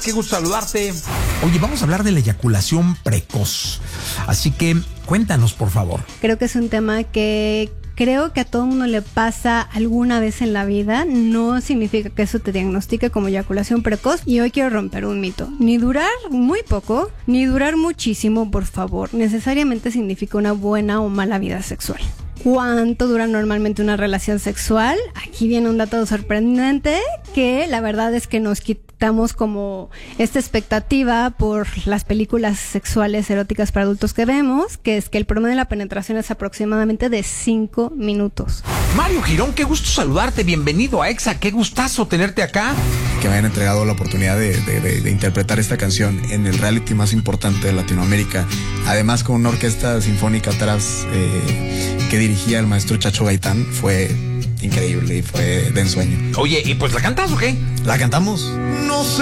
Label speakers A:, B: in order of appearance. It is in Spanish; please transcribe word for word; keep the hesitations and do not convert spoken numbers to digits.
A: Qué gusto saludarte.
B: Oye, vamos a hablar de la eyaculación precoz. Así que cuéntanos, por favor.
C: Creo que es un tema que creo que a todo mundo le pasa alguna vez en la vida. No significa que eso te diagnostique como eyaculación precoz. Y hoy quiero romper un mito. Ni durar muy poco, ni durar muchísimo, por favor. Necesariamente significa una buena o mala vida sexual. ¿Cuánto dura normalmente una relación sexual? Aquí viene un dato sorprendente que la verdad es que nos quitamos como esta expectativa por las películas sexuales eróticas para adultos que vemos, que es que el promedio de la penetración es aproximadamente de cinco minutos.
A: Mario Girón, qué gusto saludarte. Bienvenido a EXA. Qué gustazo tenerte acá.
D: Que me hayan entregado la oportunidad de, de, de, de interpretar esta canción en el reality más importante de Latinoamérica. Además, con una orquesta sinfónica atrás eh, que dirigía el maestro Chacho Gaitán. Fue increíble y fue de ensueño.
A: Oye, ¿y pues la cantas o qué?
D: ¿La cantamos?
E: No sé.